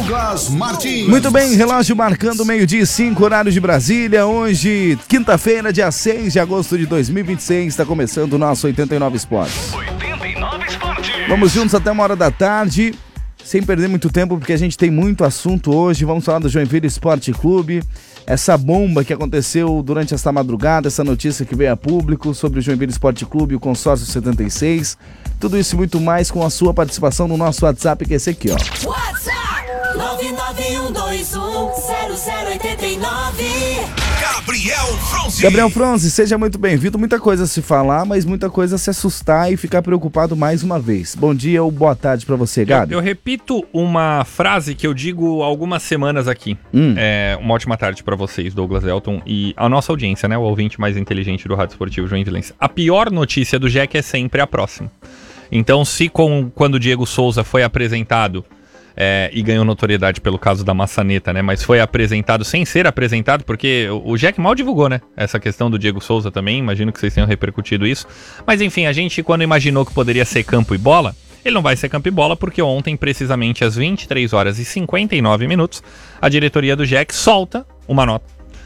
Douglas Martins. Muito bem, relógio marcando 12:05, horário de Brasília. Hoje, quinta-feira, dia 6 de agosto de 2026, está começando o nosso 89 Esportes. 89 Esportes. Vamos juntos até 1h da tarde, sem perder muito tempo, porque a gente tem muito assunto hoje. Vamos falar do Joinville Esporte Clube, essa bomba que aconteceu durante essa madrugada, essa notícia que veio a público sobre o Joinville Esporte Clube, o consórcio 76. Tudo isso e muito mais com a sua participação no nosso WhatsApp, que é esse aqui, ó. WhatsApp 991210089. Gabriel Fronzi, seja muito bem-vindo. Muita coisa a se falar, mas muita coisa a se assustar e ficar preocupado mais uma vez. Bom dia ou boa tarde pra você, Gabi. Eu repito uma frase que eu digo há algumas semanas aqui. Uma ótima tarde pra vocês, Douglas Elton, e a nossa audiência, né? O ouvinte mais inteligente do Rádio Esportivo Joinvilense. A pior notícia do Jack é sempre a próxima. Então, quando o Diego Souza foi apresentado e ganhou notoriedade pelo caso da maçaneta, né? Mas foi apresentado sem ser apresentado, porque o Jack mal divulgou, né? Essa questão do Diego Souza também, imagino que vocês tenham repercutido isso. Mas enfim, a gente quando imaginou que poderia ser campo e bola, ele não vai ser campo e bola, porque ontem, precisamente às 23 horas e 59 minutos, a diretoria do Jack solta uma nota.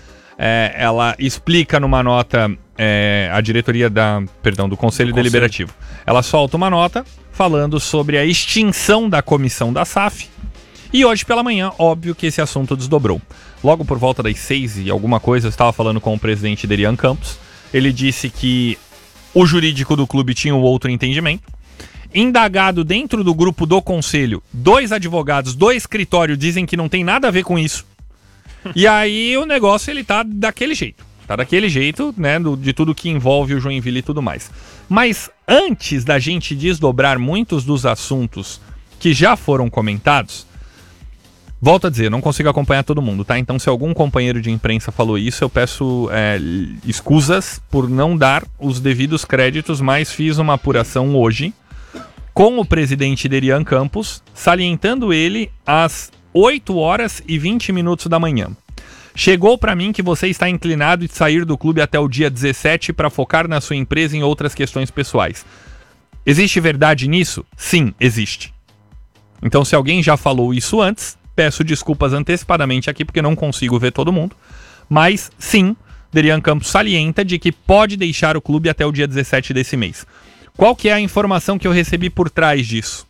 Ela explica numa nota, a diretoria do Conselho Deliberativo. Ela solta uma nota falando sobre a extinção da comissão da SAF. E hoje pela manhã, óbvio que esse assunto desdobrou. Logo por volta das 6 e alguma coisa, eu estava falando com o presidente Derian Campos. Ele disse que o jurídico do clube tinha um outro entendimento. Indagado dentro do grupo do conselho, 2 advogados do escritório dizem que não tem nada a ver com isso. E aí o negócio ele tá daquele jeito. Tá daquele jeito, né, de tudo que envolve o Joinville e tudo mais. Mas antes da gente desdobrar muitos dos assuntos que já foram comentados, volto a dizer, não consigo acompanhar todo mundo, tá? Então se algum companheiro de imprensa falou isso, eu peço escusas por não dar os devidos créditos, mas fiz uma apuração hoje com o presidente Derian Campos, salientando ele às 8 horas e 20 minutos da manhã. Chegou para mim que você está inclinado de sair do clube até o dia 17 para focar na sua empresa e em outras questões pessoais. Existe verdade nisso? Sim, existe. Então se alguém já falou isso antes, peço desculpas antecipadamente aqui porque não consigo ver todo mundo. Mas sim, Derian Campos salienta de que pode deixar o clube até o dia 17 desse mês. Qual que é a informação que eu recebi por trás disso?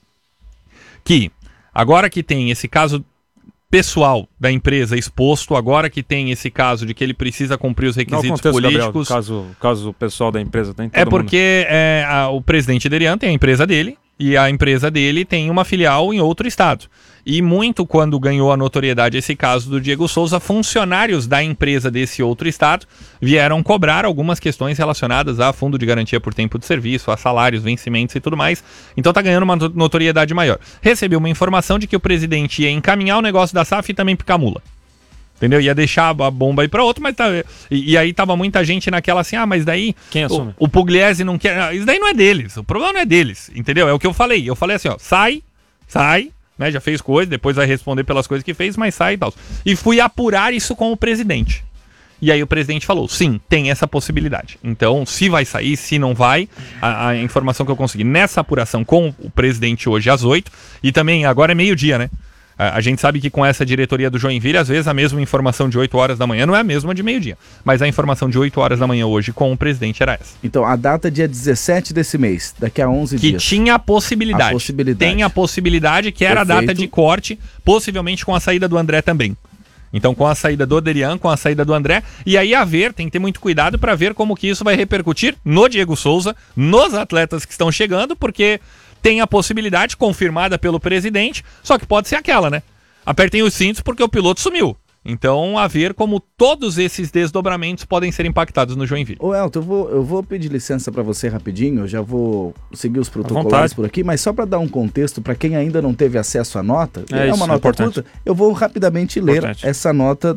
Que agora que tem esse caso pessoal da empresa exposto, agora que tem esse caso de que ele precisa cumprir os requisitos políticos... Gabriel, caso pessoal da empresa tem todo mundo. Porque o presidente Derian tem a empresa dele, e a empresa dele tem uma filial em outro estado. E muito quando ganhou a notoriedade esse caso do Diego Souza, funcionários da empresa desse outro estado vieram cobrar algumas questões relacionadas a fundo de garantia por tempo de serviço, a salários, vencimentos e tudo mais. Então tá ganhando uma notoriedade maior. Recebi uma informação de que o presidente ia encaminhar o negócio da SAF e também picar mula. Entendeu? Ia deixar a bomba aí pra outro, mas e aí tava muita gente naquela assim, mas daí quem assume? O Pugliese não quer... Isso daí não é deles, o problema não é deles, entendeu? É o que eu falei. Eu falei assim, ó, sai, né? Já fez coisa, depois vai responder pelas coisas que fez, mas sai e tal. E fui apurar isso com o presidente. E aí o presidente falou, sim, tem essa possibilidade. Então, se vai sair, se não vai, a informação que eu consegui nessa apuração com o presidente hoje às 8, e também agora é meio-dia, né? A gente sabe que com essa diretoria do Joinville, às vezes a mesma informação de 8 horas da manhã não é a mesma de meio-dia. Mas a informação de 8 horas da manhã hoje com o presidente era essa. Então, a data é dia 17 desse mês, daqui a 11 dias. Que tinha a possibilidade. Tem a possibilidade que era a data de corte, possivelmente com a saída do André também. Então, com a saída do Derian, com a saída do André, e aí tem que ter muito cuidado para ver como que isso vai repercutir no Diego Souza, nos atletas que estão chegando, porque... tem a possibilidade confirmada pelo presidente, só que pode ser aquela, né? Apertem os cintos porque o piloto sumiu. Então, a ver como todos esses desdobramentos podem ser impactados no Joinville. Ô Elton, eu vou pedir licença para você rapidinho, eu já vou seguir os protocolos por aqui, mas só para dar um contexto para quem ainda não teve acesso à nota, é uma nota curta, eu vou rapidamente ler essa nota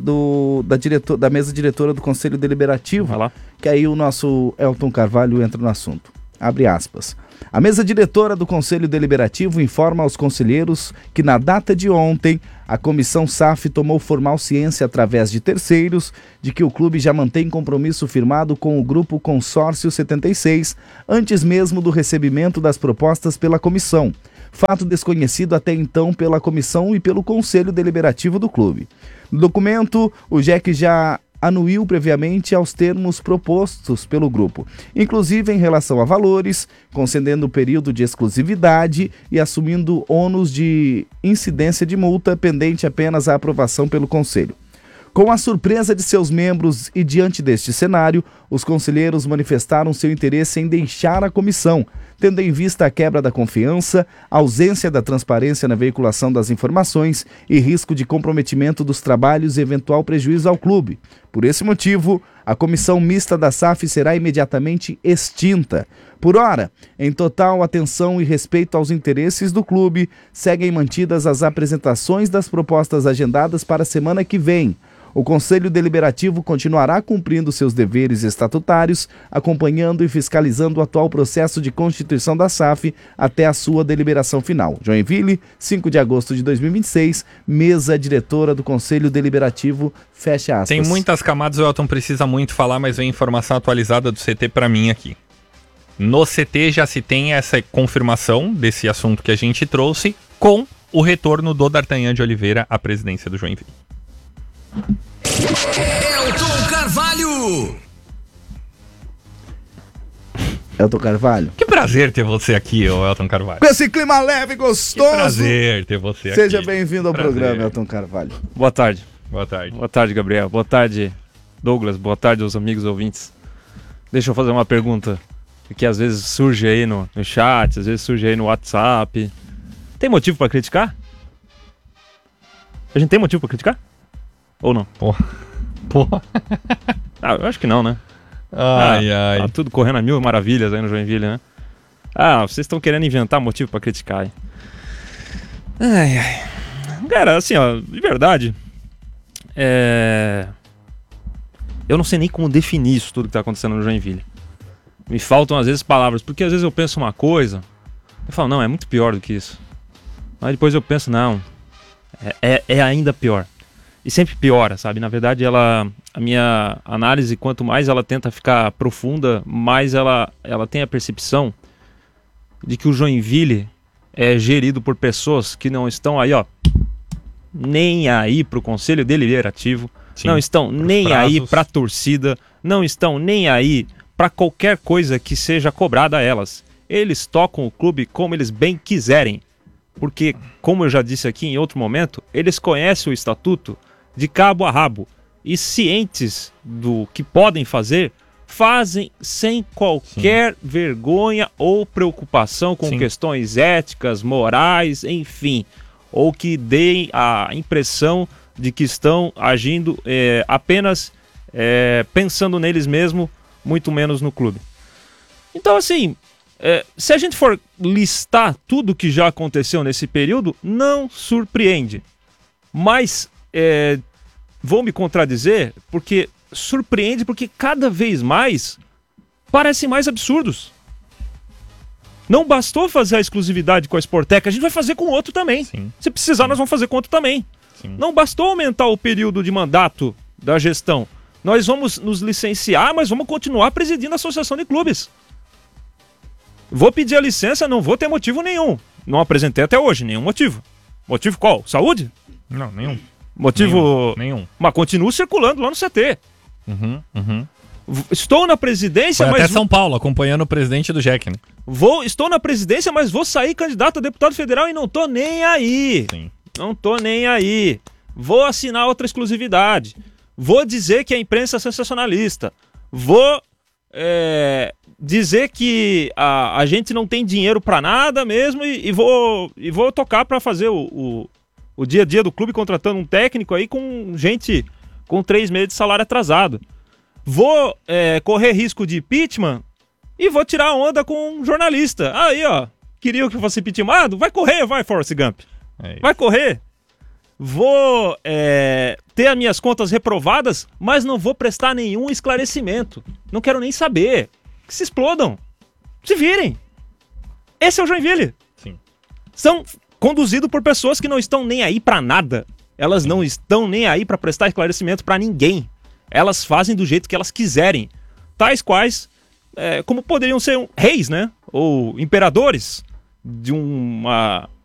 da mesa diretora do Conselho Deliberativo, que aí o nosso Elton Carvalho entra no assunto. Abre aspas. A mesa diretora do Conselho Deliberativo informa aos conselheiros que na data de ontem, a Comissão SAF tomou formal ciência através de terceiros de que o clube já mantém compromisso firmado com o Grupo Consórcio 76, antes mesmo do recebimento das propostas pela comissão. fato desconhecido até então pela comissão e pelo Conselho Deliberativo do clube. No documento, o JEC já anuiu previamente aos termos propostos pelo grupo, inclusive em relação a valores, concedendo período de exclusividade e assumindo ônus de incidência de multa pendente apenas a aprovação pelo Conselho. Com a surpresa de seus membros e diante deste cenário, os conselheiros manifestaram seu interesse em deixar a comissão, tendo em vista a quebra da confiança, ausência da transparência na veiculação das informações e risco de comprometimento dos trabalhos e eventual prejuízo ao clube. Por esse motivo, a comissão mista da SAF será imediatamente extinta. Por ora, em total atenção e respeito aos interesses do clube, seguem mantidas as apresentações das propostas agendadas para a semana que vem. O Conselho Deliberativo continuará cumprindo seus deveres estatutários, acompanhando e fiscalizando o atual processo de constituição da SAF até a sua deliberação final. Joinville, 5 de agosto de 2026, mesa diretora do Conselho Deliberativo, fecha aspas. Tem muitas camadas, o Elton precisa muito falar, mas vem informação atualizada do CT para mim aqui. No CT já se tem essa confirmação desse assunto que a gente trouxe, com o retorno do D'Artagnan de Oliveira à presidência do Joinville. Elton Carvalho! Elton Carvalho. Que prazer ter você aqui, ô Elton Carvalho. Com esse clima leve e gostoso. Que prazer ter você aqui. Seja bem-vindo ao programa, Elton Carvalho. Boa tarde. Boa tarde. Boa tarde, Gabriel. Boa tarde, Douglas. Boa tarde aos amigos ouvintes. Deixa eu fazer uma pergunta que às vezes surge aí no chat, às vezes surge aí no WhatsApp. Tem motivo pra criticar? A gente tem motivo pra criticar? Ou não? Porra. Eu acho que não, né? Ai. Tá tudo correndo a mil maravilhas aí no Joinville, né? Vocês estão querendo inventar motivo pra criticar, hein? Ai. Cara, assim, ó, de verdade, eu não sei nem como definir isso tudo que tá acontecendo no Joinville. Me faltam às vezes palavras, porque às vezes eu penso uma coisa, eu falo, não, é muito pior do que isso. Aí depois eu penso, não, é ainda pior. E sempre piora, sabe? Na verdade, a minha análise, quanto mais ela tenta ficar profunda, mais ela tem a percepção de que o Joinville é gerido por pessoas que não estão aí, ó, nem aí pro Conselho Deliberativo, sim, não estão nem aí pra torcida, não estão nem aí pra qualquer coisa que seja cobrada a elas. Eles tocam o clube como eles bem quiserem. Porque, como eu já disse aqui em outro momento, eles conhecem o estatuto de cabo a rabo e cientes do que podem fazer, fazem sem qualquer vergonha ou preocupação com questões éticas, morais, enfim, ou que deem a impressão de que estão agindo apenas pensando neles mesmos, muito menos no clube. Então, assim, se a gente for listar tudo que já aconteceu nesse período, não surpreende. Mas vou me contradizer, porque surpreende, porque cada vez mais parecem mais absurdos. Não bastou fazer a exclusividade com a Sportec, a gente vai fazer com outro também. Sim. Se precisar, nós vamos fazer com outro também. Sim. Não bastou aumentar o período de mandato da gestão. Nós vamos nos licenciar, mas vamos continuar presidindo a associação de clubes. Vou pedir a licença, não vou ter motivo nenhum. Não apresentei até hoje nenhum motivo. Motivo qual? Saúde? Não, nenhum. Motivo... Nenhum. Mas continuo circulando lá no CT. Estou na presidência, mas... até São Paulo, acompanhando o presidente do JEC, né? Estou na presidência, mas vou sair candidato a deputado federal e não tô nem aí. Sim. Não tô nem aí. Vou assinar outra exclusividade. Vou dizer que a imprensa é sensacionalista. Vou dizer que a gente não tem dinheiro pra nada mesmo e vou tocar pra fazer o dia a dia do clube, contratando um técnico aí com gente com 3 meses de salário atrasado. Vou correr risco de impeachment e vou tirar onda com um jornalista. Aí, ó, queria que eu fosse impeachmentado? Vai correr, vai, Forrest Gump. Vai correr. Vou ter as minhas contas reprovadas, mas não vou prestar nenhum esclarecimento. Não quero nem saber. Que se explodam. Se virem. Esse é o Joinville. Sim. São conduzidos por pessoas que não estão nem aí pra nada. Elas não estão nem aí pra prestar esclarecimento pra ninguém. Elas fazem do jeito que elas quiserem. Tais quais, como poderiam ser reis, né? Ou imperadores. de uma